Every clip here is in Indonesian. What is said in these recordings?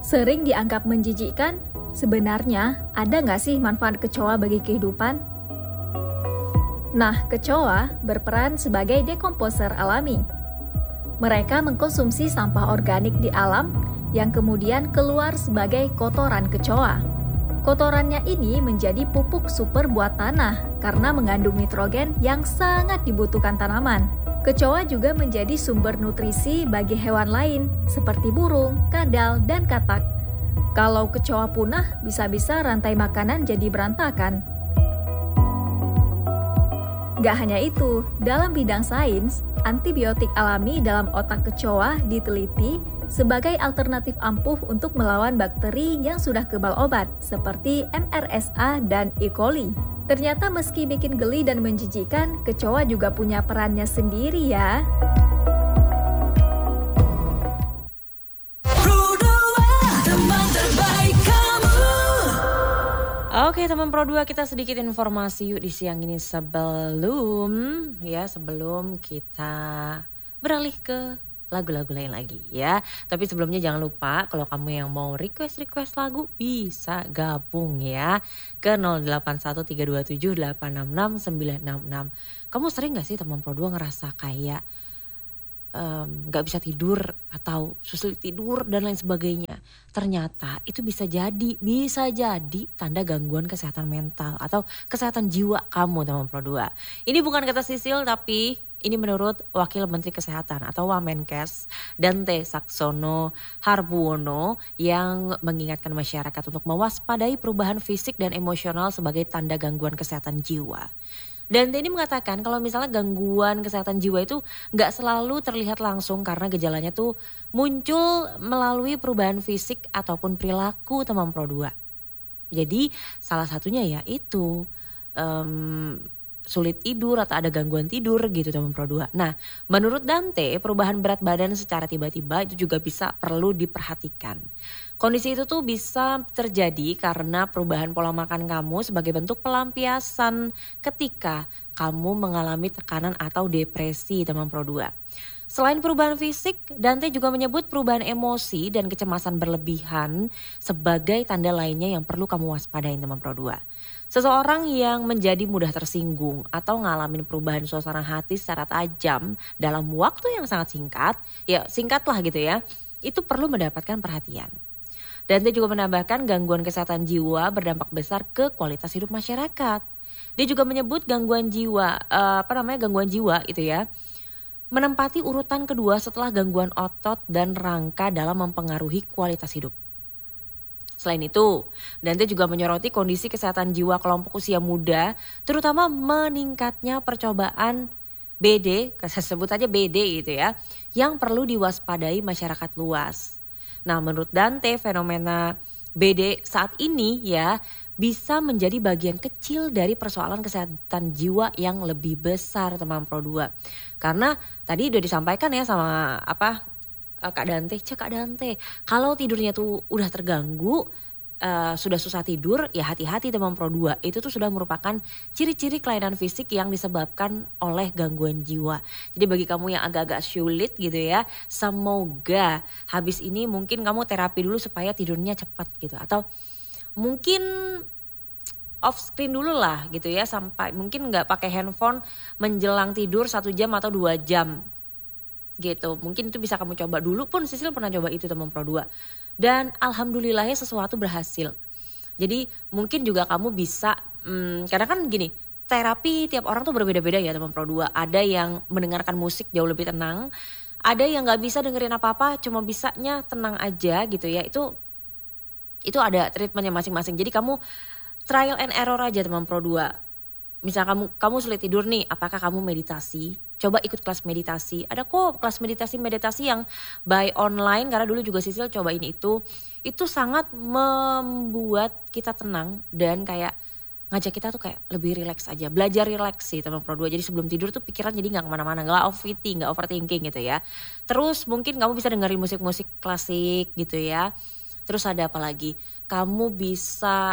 Sering dianggap menjijikkan, sebenarnya ada nggak sih manfaat kecoa bagi kehidupan? Nah, kecoa berperan sebagai dekomposer alami. Mereka mengkonsumsi sampah organik di alam yang kemudian keluar sebagai kotoran kecoa. Kotorannya ini menjadi pupuk super buat tanah karena mengandung nitrogen yang sangat dibutuhkan tanaman. Kecoa juga menjadi sumber nutrisi bagi hewan lain seperti burung, kadal, dan katak. Kalau kecoa punah, bisa-bisa rantai makanan jadi berantakan. Gak hanya itu, dalam bidang sains, antibiotik alami dalam otak kecoa diteliti sebagai alternatif ampuh untuk melawan bakteri yang sudah kebal obat, seperti MRSA dan E. coli. Ternyata meski bikin geli dan menjijikan, kecoa juga punya perannya sendiri ya. Oke teman Pro 2, kita sedikit informasi yuk di siang ini sebelum kita beralih ke lagu-lagu lain lagi ya. Tapi sebelumnya jangan lupa kalau kamu yang mau request lagu bisa gabung ya ke 081327866966. Kamu sering gak sih teman Pro 2 ngerasa kayak gak bisa tidur atau sulit tidur dan lain sebagainya? Ternyata itu bisa jadi tanda gangguan kesehatan mental atau kesehatan jiwa kamu teman Pro 2. Ini bukan kata Sisil, tapi ini menurut Wakil Menteri Kesehatan atau Wamenkes Dante Saxono Harbuono yang mengingatkan masyarakat untuk mewaspadai perubahan fisik dan emosional sebagai tanda gangguan kesehatan jiwa. Dante ini mengatakan kalau misalnya gangguan kesehatan jiwa itu gak selalu terlihat langsung karena gejalanya tuh muncul melalui perubahan fisik ataupun perilaku teman Pro 2. Jadi salah satunya ya itu sulit tidur atau ada gangguan tidur gitu teman Pro 2. Nah, menurut Dante, perubahan berat badan secara tiba-tiba itu juga bisa perlu diperhatikan. Kondisi itu tuh bisa terjadi karena perubahan pola makan kamu sebagai bentuk pelampiasan ketika kamu mengalami tekanan atau depresi teman Pro 2. Selain perubahan fisik, Dante juga menyebut perubahan emosi dan kecemasan berlebihan sebagai tanda lainnya yang perlu kamu waspadai teman Pro 2. Seseorang yang menjadi mudah tersinggung atau ngalamin perubahan suasana hati secara tajam dalam waktu yang sangat singkat, ya singkat lah gitu ya, itu perlu mendapatkan perhatian. Dante juga menambahkan gangguan kesehatan jiwa berdampak besar ke kualitas hidup masyarakat. Dia juga menyebut gangguan jiwa itu ya, menempati urutan kedua setelah gangguan otot dan rangka dalam mempengaruhi kualitas hidup. Selain itu, Dante juga menyoroti kondisi kesehatan jiwa kelompok usia muda, terutama meningkatnya percobaan BD, saya sebut aja BD gitu ya, yang perlu diwaspadai masyarakat luas. Nah, menurut Dante, fenomena BD saat ini ya bisa menjadi bagian kecil dari persoalan kesehatan jiwa yang lebih besar teman Pro 2. Karena tadi udah disampaikan ya sama Kak Dante, kalau tidurnya tuh udah terganggu, sudah susah tidur, ya hati-hati teman Pro 2. Itu tuh sudah merupakan ciri-ciri kelainan fisik yang disebabkan oleh gangguan jiwa. Jadi bagi kamu yang agak-agak sulit gitu ya, semoga habis ini mungkin kamu terapi dulu supaya tidurnya cepat gitu. Atau mungkin off screen dulu lah gitu ya, sampai mungkin gak pakai handphone menjelang tidur 1 jam atau 2 jam. Gitu, mungkin itu bisa kamu coba dulu, pun Sisil pernah coba itu teman Pro 2 dan alhamdulillahnya sesuatu berhasil. Jadi mungkin juga kamu bisa karena kan gini, terapi tiap orang tuh berbeda-beda ya teman Pro 2. Ada yang mendengarkan musik jauh lebih tenang, ada yang gak bisa dengerin apa-apa, cuma bisanya tenang aja gitu ya. Itu ada treatmentnya masing-masing. Jadi kamu trial and error aja teman Pro 2. Misal kamu sulit tidur nih, apakah kamu meditasi? Coba ikut kelas meditasi. Ada kok kelas meditasi yang by online, karena dulu juga Sisil cobain itu. Itu sangat membuat kita tenang dan kayak ngajak kita tuh kayak lebih relax aja. Belajar relax sih teman Pro 2. Jadi sebelum tidur tuh pikiran jadi gak kemana-mana, gak overthinking gitu ya. Terus mungkin kamu bisa dengerin musik-musik klasik gitu ya. Terus ada apa lagi? Kamu bisa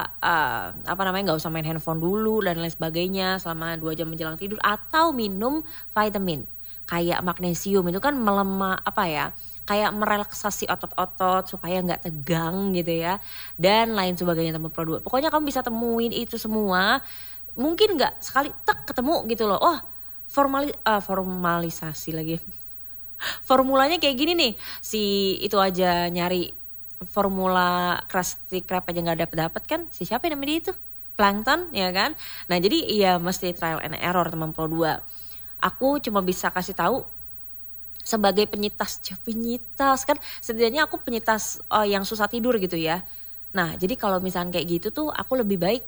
nggak usah main handphone dulu dan lain sebagainya selama 2 jam menjelang tidur, atau minum vitamin kayak magnesium. Itu kan kayak merelaksasi otot-otot supaya nggak tegang gitu ya. Dan lain sebagainya teman Pro 2. Pokoknya kamu bisa temuin itu semua. Mungkin nggak sekali ketemu gitu loh. Oh formalisasi lagi. Formulanya kayak gini nih. Si itu aja nyari formula Krusty Krab aja nggak dapet kan? Si siapa namanya dia itu? Plankton ya kan? Nah jadi iya mesti trial and error teman Pro 2. Aku cuma bisa kasih tahu sebagai penyintas kan setidaknya aku penyintas yang susah tidur gitu ya. Nah jadi kalau misalnya kayak gitu tuh aku lebih baik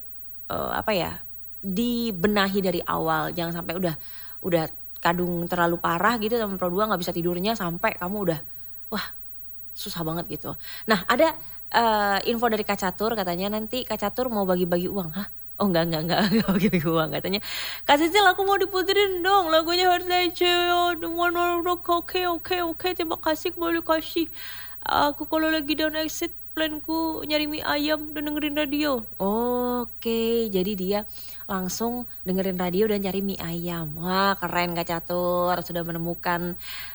dibenahi dari awal, jangan sampai udah kadung terlalu parah gitu teman Pro 2 nggak bisa tidurnya sampai kamu udah wah susah banget gitu. Nah ada info dari Kak Catur katanya nanti Kak Catur mau bagi-bagi uang. Hah? Oh enggak bagi-bagi uang katanya. Kak Sisil aku mau diputerin dong lagunya Heart Aja. Oke terima kasih kembali kasih. Aku kalau lagi down exit planku nyari mie ayam dan dengerin radio. Oke, jadi dia langsung dengerin radio dan cari mie ayam. Wah keren Kak Catur sudah menemukan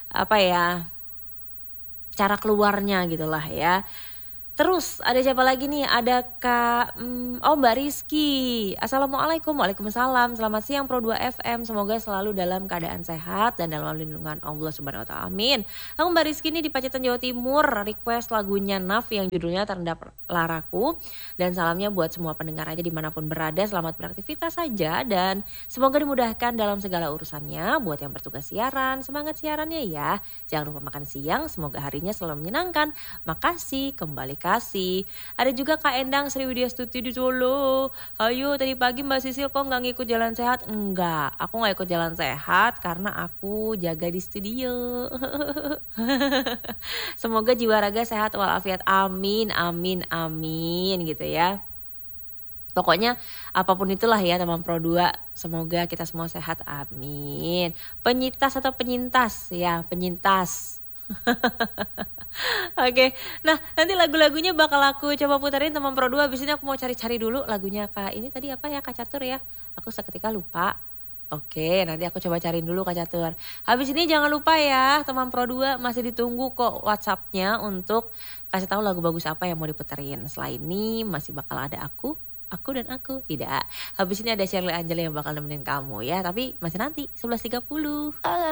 cara keluarnya gitulah ya. Terus ada siapa lagi nih? Ada Mbak Rizky. Assalamualaikum. Waalaikumsalam. Selamat siang Pro 2 FM. Semoga selalu dalam keadaan sehat dan dalam lindungan Allah Subhanahu wa taala. Amin. Aku Mbak Rizky nih di Pacitan Jawa Timur. Request lagunya Naf yang judulnya Terendap Laraku. Dan salamnya buat semua pendengar aja dimanapun berada. Selamat beraktivitas saja dan semoga dimudahkan dalam segala urusannya. Buat yang bertugas siaran, semangat siarannya ya. Jangan lupa makan siang. Semoga harinya selalu menyenangkan. Makasih. Kembali kasih. Ada juga Kak Endang Sriwidya Stuti di Solo. Ayo tadi pagi Mbak Sisil kok gak ngikut jalan sehat? Enggak, aku gak ikut jalan sehat karena aku jaga di studio. Semoga jiwa raga sehat walafiat. Amin gitu ya. Pokoknya apapun itulah ya teman Pro 2. Semoga kita semua sehat. Amin. Penyintas atau penyintas ya, penyintas. Oke, nah nanti lagu-lagunya bakal aku coba puterin teman Pro 2. Abis ini aku mau cari-cari dulu lagunya Kak ini tadi apa ya Kak Catur ya. Aku seketika lupa. Oke, nanti aku coba cariin dulu Kak Catur. Habis ini jangan lupa ya teman Pro 2 masih ditunggu kok WhatsAppnya untuk kasih tahu lagu bagus apa yang mau diputerin. Selain ini masih bakal ada aku dan aku. Tidak, habis ini ada Shirley Angela yang bakal nemenin kamu ya. Tapi masih nanti 11.30.